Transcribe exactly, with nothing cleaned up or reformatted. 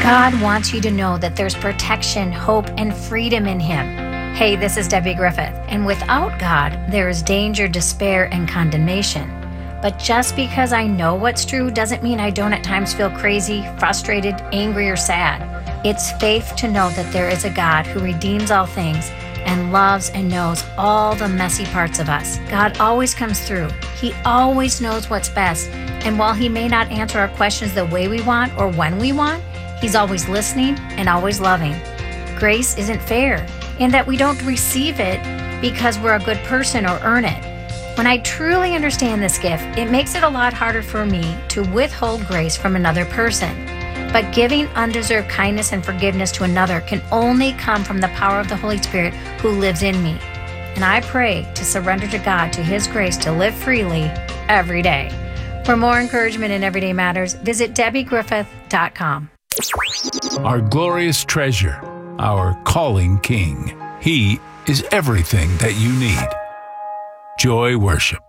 God wants you to know that there's protection, hope, and freedom in Him. Hey, this is Debbie Griffith, and without God, there is danger, despair, and condemnation. But just because I know what's true doesn't mean I don't at times feel crazy, frustrated, angry, or sad. It's faith to know that there is a God who redeems all things and loves and knows all the messy parts of us. God always comes through. He always knows what's best. And while He may not answer our questions the way we want or when we want, He's always listening and always loving. Grace isn't fair in that we don't receive it because we're a good person or earn it. When I truly understand this gift, it makes it a lot harder for me to withhold grace from another person. But giving undeserved kindness and forgiveness to another can only come from the power of the Holy Spirit who lives in me. And I pray to surrender to God, to His grace, to live freely every day. For more encouragement in Everyday Matters, visit Debbie Griffith dot com. Our glorious treasure, our calling King. He is everything that you need. Joy Worship.